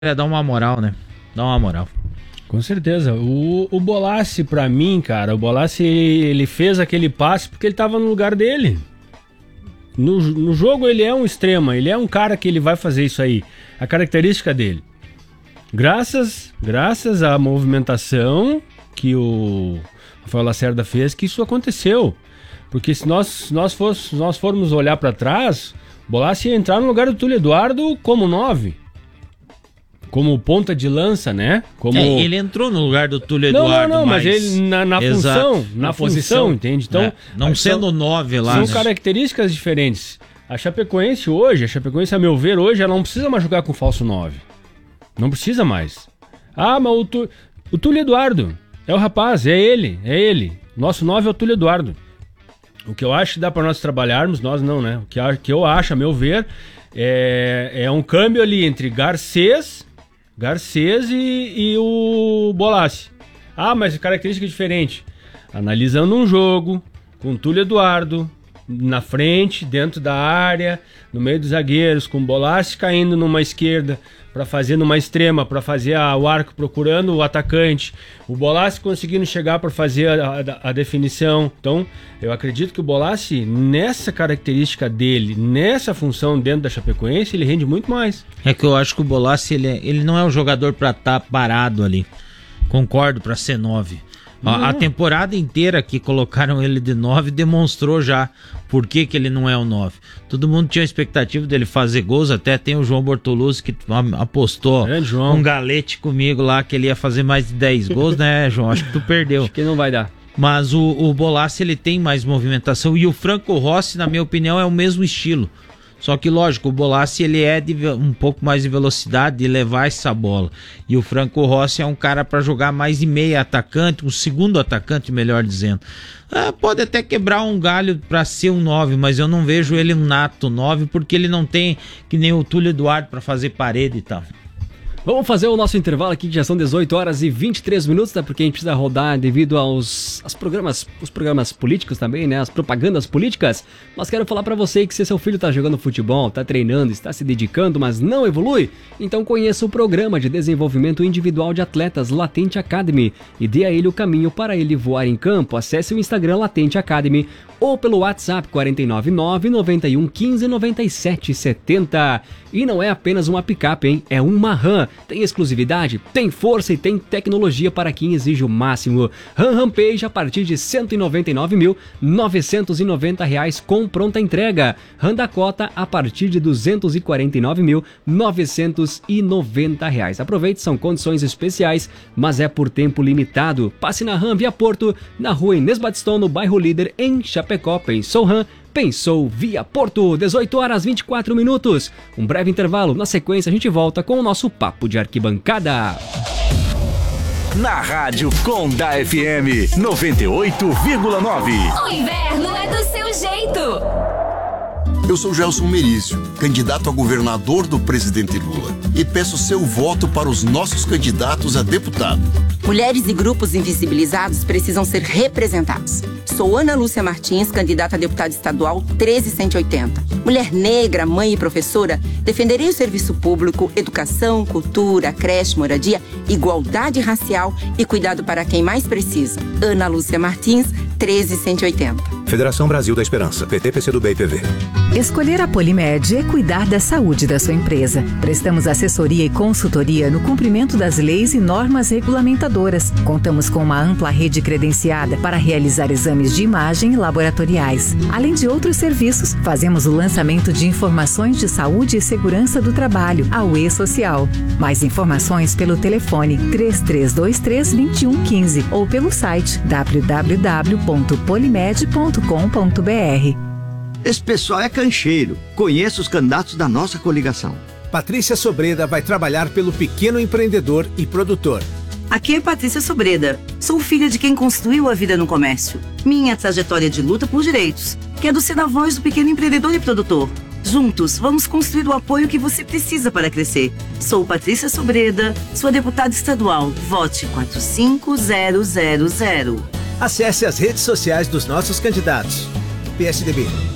dá uma moral, né? Dá uma moral. Com certeza. O Bolassi, pra mim, cara, o Bolassi, ele fez aquele passe porque ele tava no lugar dele. No jogo ele é um extrema, ele é um cara que ele vai fazer isso aí. A característica dele. Graças à movimentação que o Rafael Lacerda fez, que isso aconteceu. Porque se nós formos olhar pra trás, o Bolassi ia entrar no lugar do Túlio Eduardo como 9. Como ponta de lança, né? Ele entrou no lugar do Túlio Eduardo. Não, mas ele na função, entende? Então, não sendo 9 lá. São características diferentes. A Chapecoense, a meu ver, hoje, ela não precisa mais jogar com falso 9. Não precisa mais. Ah, mas o Túlio Eduardo é o rapaz, é ele. Nosso 9 é o Túlio Eduardo. O que eu acho que dá para nós trabalharmos, nós não, né? O que eu acho, a meu ver, é um câmbio ali entre Garcês e o Bolassi. Ah, mas característica diferente. Analisando um jogo com o Túlio Eduardo na frente, dentro da área, no meio dos zagueiros, com o Bolassi caindo numa esquerda para fazer numa extrema, para fazer o arco procurando o atacante, o Bolassi conseguindo chegar para fazer a definição. Então, eu acredito que o Bolassi, nessa característica dele, nessa função dentro da Chapecoense, ele rende muito mais. É que eu acho que o Bolassi, ele não é um jogador para estar parado ali. Concordo, para ser 9. A temporada inteira que colocaram ele de 9 demonstrou já por que ele não é o 9. Todo mundo tinha a expectativa dele fazer gols, até tem o João Bortoluzzi que apostou um galete comigo lá que ele ia fazer mais de 10 gols, né, João? Acho que tu perdeu. Acho que não vai dar. Mas o Bolassi, ele tem mais movimentação e o Franco Rossi, na minha opinião, é o mesmo estilo. Só que, lógico, o Bolassi ele é de um pouco mais de velocidade, de levar essa bola. E o Franco Rossi é um cara para jogar mais de meia atacante, um segundo atacante, melhor dizendo. Pode até quebrar um galho para ser um 9, mas eu não vejo ele um nato 9, porque ele não tem, que nem o Túlio Eduardo, para fazer parede e tal. Vamos fazer o nosso intervalo aqui, que já são 18 horas e 23 minutos, tá? Porque a gente precisa rodar devido os programas políticos também, né? As propagandas políticas. Mas quero falar pra você que se seu filho tá jogando futebol, tá treinando, está se dedicando, mas não evolui, então conheça o programa de desenvolvimento individual de atletas Latente Academy e dê a ele o caminho para ele voar em campo. Acesse o Instagram Latente Academy ou pelo WhatsApp 499 91 15 97 70. E não é apenas uma picape, hein? É uma RAM. Tem exclusividade, tem força e tem tecnologia para quem exige o máximo. RAM Rampage a partir de R$ 199.990 com pronta entrega. RAM Dakota a partir de R$ 249.990. Aproveite, são condições especiais, mas é por tempo limitado. Passe na RAM Via Porto, na rua Inês Batistão, no bairro Líder, em Chapecó. Pensou RAM? Pensou Via Porto. 18 horas 24 minutos. Um breve intervalo. Na sequência, a gente volta com o nosso Papo de Arquibancada. Na Rádio Conda FM 98,9. O inverno é do seu jeito. Eu sou Gelson Merício, candidato a governador do presidente Lula, e peço seu voto para os nossos candidatos a deputado. Mulheres e grupos invisibilizados precisam ser representados. Sou Ana Lúcia Martins, candidata a deputada estadual 13180. Mulher negra, mãe e professora, defenderei o serviço público, educação, cultura, creche, moradia, igualdade racial e cuidado para quem mais precisa. Ana Lúcia Martins, 13180. Federação Brasil da Esperança, PT, PCdoB e PV. Escolher a Polimed é cuidar da saúde da sua empresa. Prestamos assessoria e consultoria no cumprimento das leis e normas regulamentadoras. Contamos com uma ampla rede credenciada para realizar exames de imagem e laboratoriais. Além de outros serviços, fazemos o lançamento de informações de saúde e segurança do trabalho, a UE Social. Mais informações pelo telefone 3323-2115 ou pelo site www.polimed.com.br. Esse pessoal é cancheiro. Conheço os candidatos da nossa coligação. Patrícia Sobreda vai trabalhar pelo pequeno empreendedor e produtor. Aqui é Patrícia Sobreda. Sou filha de quem construiu a vida no comércio. Minha trajetória de luta por direitos. Quero ser a voz do pequeno empreendedor e produtor. Juntos, vamos construir o apoio que você precisa para crescer. Sou Patrícia Sobreda, sua deputada estadual. Vote 45000. Acesse as redes sociais dos nossos candidatos. PSDB,